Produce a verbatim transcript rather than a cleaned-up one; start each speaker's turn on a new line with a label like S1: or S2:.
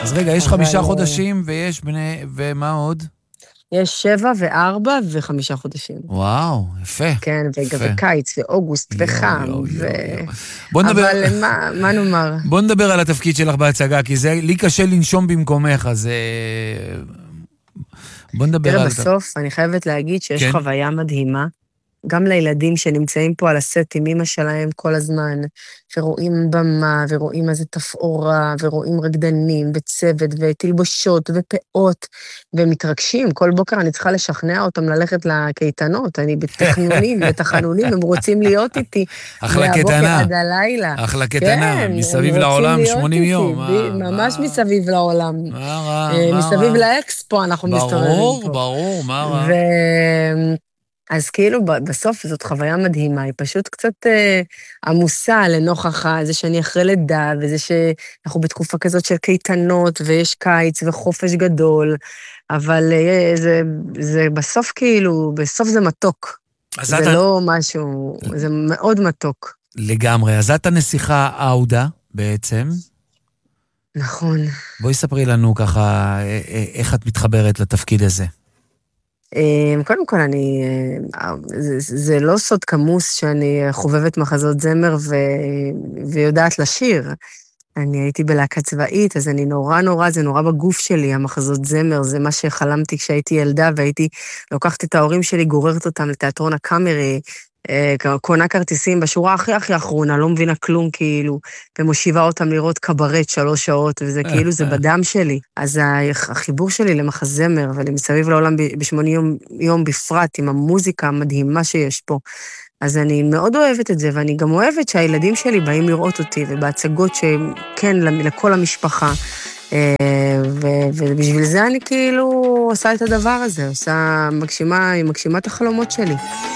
S1: אז רגע, יש חמישה חודשים ויש בני... ומה עוד?
S2: יש שבע וארבע וחמישה חודשים.
S1: וואו, יפה.
S2: כן, וקיץ ואוגוסט וחם. אבל מה נאמר?
S1: בוא נדבר על התפקיד שלך בהצגה, כי זה לי קשה לנשום במקומך, אז בוא נדבר על...
S2: תראה, בסוף אני חייבת להגיד שיש חוויה מדהימה, גם לילדים שנמצאים פה על הסט עם אמא שלהם כל הזמן, ורואים במה, ורואים איזה תפאורה, ורואים רקדנים, וצוות, ותלבושות, ופאות, ומתרגשים. כל בוקר אני צריכה לשכנע אותם ללכת לקייטנות, אני בתכנונים, בתחנונים, הם רוצים להיות איתי.
S1: אחלה קייטנה.
S2: מהבוקר עד הלילה.
S1: אחלה קייטנה, מסביב לעולם שמונים יום.
S2: ממש מסביב לעולם.
S1: מה רע?
S2: מסביב לאקספו אנחנו מסתובבים פה.
S1: ברור, ברור, מה רע?
S2: אז כאילו בסוף זאת חוויה מדהימה, היא פשוט קצת אה, עמוסה לנוכח זה שאני אחרי לידה, וזה שאנחנו בתקופה כזאת של קייטנות, ויש קיץ וחופש גדול, אבל אה, זה, זה בסוף כאילו, בסוף זה מתוק. זה אתה... לא משהו, זה מאוד מתוק.
S1: לגמרי, אז את הנסיכה אהודה בעצם.
S2: נכון.
S1: בואי ספרי לנו ככה, איך את מתחברת לתפקיד הזה.
S2: קודם כל, אני, זה, זה לא סוד כמוס שאני חובבת מחזות זמר ו, ויודעת לשיר. אני הייתי בלהקה צבאית, אז אני נורא נורא, זה נורא בגוף שלי, המחזות זמר, זה מה שחלמתי כשהייתי ילדה, והייתי לוקחת את ההורים שלי, גוררת אותם לתיאטרון הקאמרי, קונה כרטיסים בשורה הכי הכי אחרונה, לא מבינה כלום כאילו, ומושיבה אותם לראות קברט שלוש שעות, וזה כאילו זה בדם שלי. אז החיבור שלי למחזמר ולמסביב לעולם בשמונה יום, יום בפרט, עם המוזיקה המדהימה שיש פה, אז אני מאוד אוהבת את זה, ואני גם אוהבת שהילדים שלי באים לראות אותי, ובהצגות שכן, לכל המשפחה, ובשביל זה אני כאילו עושה את הדבר הזה, עושה מגשימה, מגשימה את החלומות שלי.